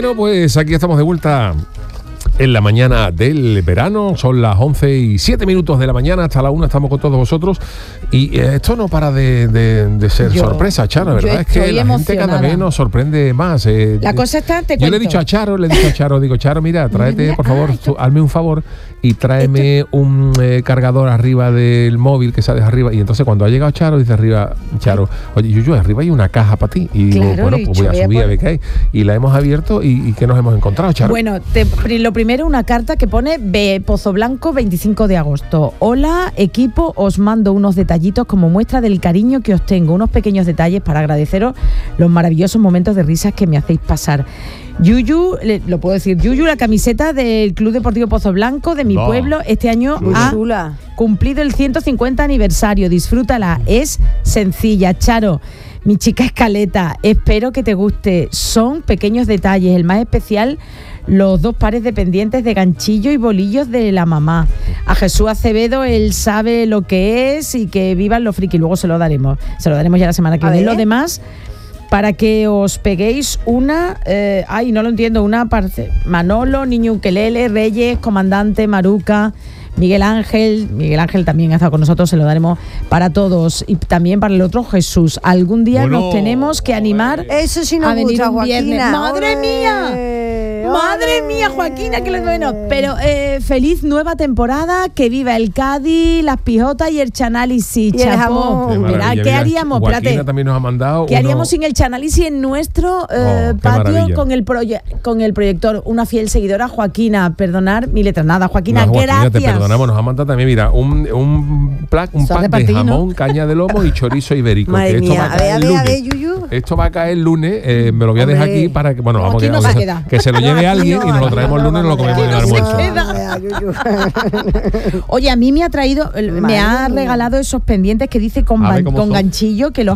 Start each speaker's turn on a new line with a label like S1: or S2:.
S1: Bueno, pues aquí estamos de vuelta en la mañana del verano. Son las 11:07 de la mañana. Hasta la 1 estamos con todos vosotros. Y esto no para de ser sorpresa, Charo. La verdad es que la gente cada vez nos sorprende más.
S2: La cosa está, te
S1: yo
S2: cuento.
S1: le he dicho a Charo, digo, Charo, mira, tráete, por favor, hazme un favor y tráeme un cargador arriba del móvil que sales arriba. Y entonces cuando ha llegado Charo, dice arriba, Charo, oye, Yuyu, arriba hay una caja para ti. Y digo, bueno, pues voy a subir a ver qué hay. Y la hemos abierto y ¿qué nos hemos encontrado, Charo?
S2: Bueno, lo primero, una carta que pone Pozo Blanco, 25 de agosto. Hola, equipo, os mando unos detallitos como muestra del cariño que os tengo. Unos pequeños detalles para agradeceros los maravillosos momentos de risas que me hacéis pasar. Yuyu, lo puedo decir, Yuyu, la camiseta del Club Deportivo Pozo Blanco de mi pueblo, este año ha cumplido el 150 aniversario. Disfrútala, es sencilla. Charo, mi chica Escaleta, espero que te guste. Son pequeños detalles, el más especial, los 2 pares de pendientes de ganchillo y bolillos de la mamá. A Jesús Acevedo, él sabe lo que es y que vivan los friki. Luego se lo daremos ya la semana que viene. Lo demás, para que os peguéis una, no lo entiendo, una parte. Manolo, Niño Ukelele, Reyes, Comandante, Maruca, Miguel Ángel también ha estado con nosotros, se lo daremos para todos y también para el otro Jesús. Algún día nos tenemos que animar
S3: eso sí nos
S2: a venir
S3: gusta,
S2: un viernes.
S3: Joaquina.
S2: ¡Madre mía! ¡Madre mía, Joaquina! Que bueno, pero feliz nueva temporada, que viva el Cádiz, las pijotas y el chanálisis, chapó. ¿Qué haríamos?
S1: Joaquina también nos ha mandado.
S2: ¿Qué haríamos sin el chanálisis en nuestro patio con el proyector? Una fiel seguidora, Joaquina, perdonar mi letra. Nada, Joaquina, gracias.
S1: Te perdonamos, nos ha mandado también, mira, un pack de jamón, caña de lomo y chorizo ibérico.
S3: Madre
S1: que esto
S3: mía,
S1: va a caer el lunes.
S3: Yuyu.
S1: Esto va a caer el lunes, me lo voy a dejar aquí para que, bueno, vamos que se lo lleve alguien y nos lo traemos el lunes y nos lo comemos en el almuerzo.
S2: Oye, a mí me ha regalado esos pendientes que dice con ganchillo, que los